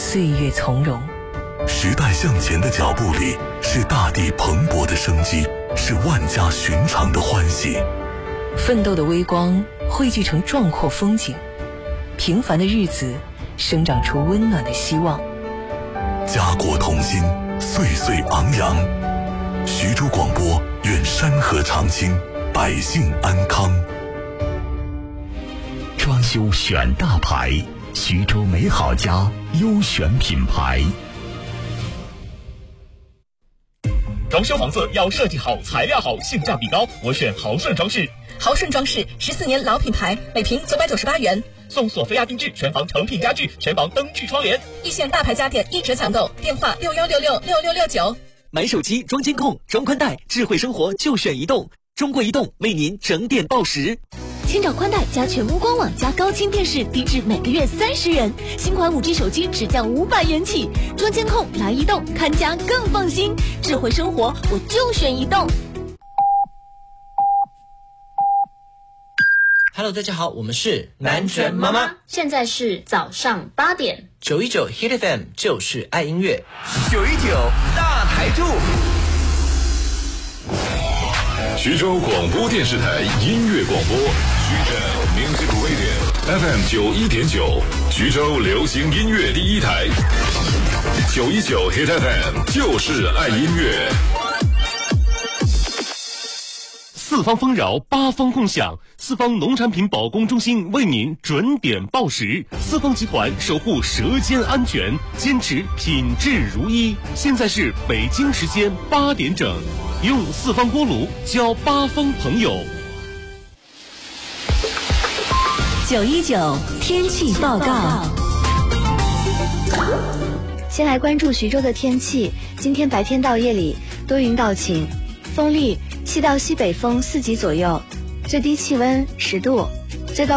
岁月从容。 时代向前的脚步里，是大地蓬勃的生机，是万家寻常的欢喜。 奋斗的微光汇聚成壮阔风景，平凡的日子生长出温暖的希望。 家国同心，岁岁昂扬。徐州广播愿山河常青，百姓安康。 装修选大牌，徐州美好家优选品牌。 装修房子要设计好、材料好、性价比高，我选豪顺装饰。 豪顺装饰14年老品牌，每平998元， 送索菲亚定制全房成品家具、全房灯具窗帘。 一线大牌家电一折抢购，电话61666669。 买手机装监控、装宽带，智慧生活就选移动。中国移动为您整点报时。 千兆宽带加全屋官网加高清电视，低至每个月30元。新款5G 手机只降500元起。装监控来移动，看家更放心。智慧生活我就选移动。 Hello， 大家好，我们是南拳妈妈。 现在是早上8点 ，919 Hit FM 就是爱音乐 ，919大台柱。 徐州广播电视台音乐广播，徐州 Music Radio FM 91.9，徐州流行音乐第一台，919 Hit FM 就是爱音乐。 四方丰饶，八方共享。四方农产品保供中心为您准点报时。四方集团守护舌尖安全，坚持品质如一。现在是北京时间8点整，用四方锅炉交八方朋友。 919天气报告。 先来关注徐州的天气，今天白天到夜里多云到晴，风力西到西北风4级左右，最低气温10度。